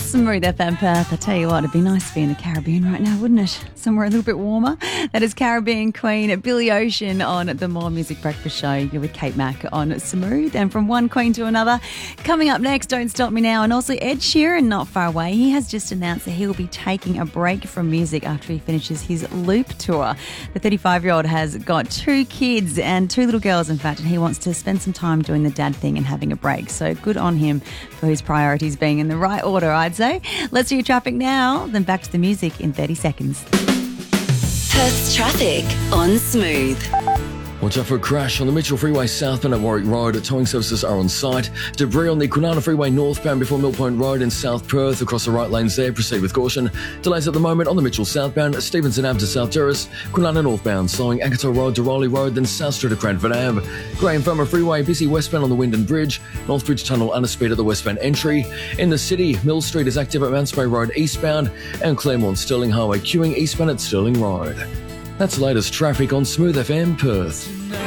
Smooth FM Perth. I tell you what, it'd be nice to be in the Caribbean right now, wouldn't it? Somewhere a little bit warmer. That is Caribbean Queen Billy Ocean on the More Music Breakfast Show. You're with Kate Mack on Smooth. And from one queen to another, coming up next, Don't Stop Me Now. And also Ed Sheeran, not far away. He has just announced that he will be taking a break from music after he finishes his Loop tour. The 35-year-old has got 2 kids and 2 little girls, in fact, and he wants to spend some time doing the dad thing and having a break. So good on him for his priorities being in the right order, I'd say. Let's do your traffic now, then back to the music in 30 seconds. Perth's traffic on Smooth. Watch out for a crash on the Mitchell Freeway southbound at Warwick Road. Towing services are on site. Debris on the Kwinana Freeway northbound before Mill Point Road in South Perth. Across the right lanes there, proceed with caution. Delays at the moment on the Mitchell southbound, Stevenson Ave to South Terrace, Kwinana northbound, slowing Anketel Road to Rowley Road, then South Street to Cranford Ave. Graham Farmer Freeway, busy westbound on the Wyndon Bridge. Northbridge Tunnel under speed at the westbound entry. In the city, Mill Street is active at Mount Spray Road eastbound, and Claremont Stirling Highway queuing eastbound at Stirling Road. That's the latest traffic on Smooth FM Perth.